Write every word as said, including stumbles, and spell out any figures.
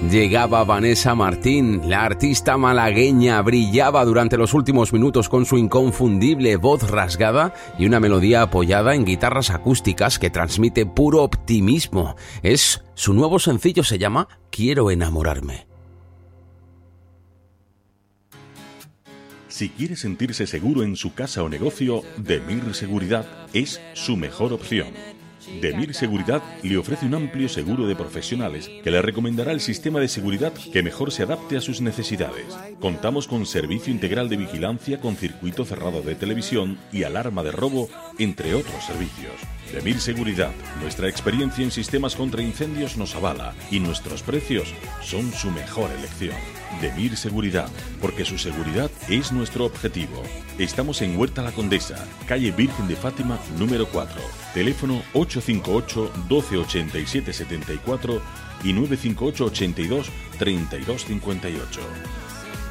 Llegaba Vanessa Martín, la artista malagueña, brillaba durante los últimos minutos con su inconfundible voz rasgada y una melodía apoyada en guitarras acústicas que transmite puro optimismo. Es su nuevo sencillo, se llama Quiero enamorarme. Si quiere sentirse seguro en su casa o negocio, Demir Seguridad es su mejor opción. Demir Seguridad le ofrece un amplio seguro de profesionales que le recomendará el sistema de seguridad que mejor se adapte a sus necesidades. Contamos con servicio integral de vigilancia con circuito cerrado de televisión y alarma de robo, entre otros servicios. Demir Seguridad, nuestra experiencia en sistemas contra incendios nos avala y nuestros precios son su mejor elección. Demir Seguridad, porque su seguridad es nuestro objetivo. Estamos en Huerta La Condesa, calle Virgen de Fátima, número cuatro. Teléfono ocho cinco ocho, doce ochenta y siete setenta y cuatro y nueve cinco ocho, ochenta y dos, treinta y dos cincuenta y ocho.